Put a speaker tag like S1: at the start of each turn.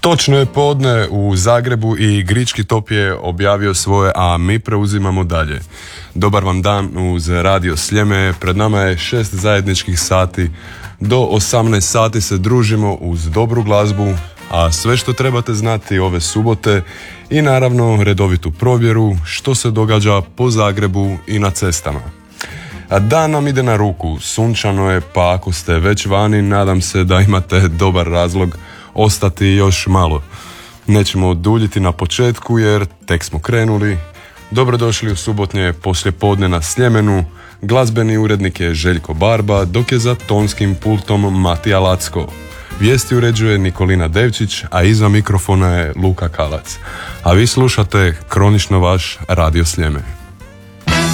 S1: Točno je podne u Zagrebu i Grički top je objavio svoje, a mi preuzimamo dalje. Dobar vam dan uz Radio Sljeme, pred nama je 6 zajedničkih sati. Do 18 sati se družimo uz dobru glazbu, a sve što trebate znati ove subote i naravno redovitu provjeru što se događa po Zagrebu i na cestama. A dan nam ide na ruku, sunčano je, pa ako ste već vani, nadam se da imate dobar razlog ostati još malo. Nećemo duljiti na početku jer tek smo krenuli. Dobrodošli u subotnje poslijepodne na Sljemenu. Glazbeni urednik je Željko Barba, dok je za tonskim pultom Matija Lacko. Vijesti uređuje Nikolina Devčić, a iza mikrofona je Luka Kalac. A vi slušate kronično vaš Radio Sljeme.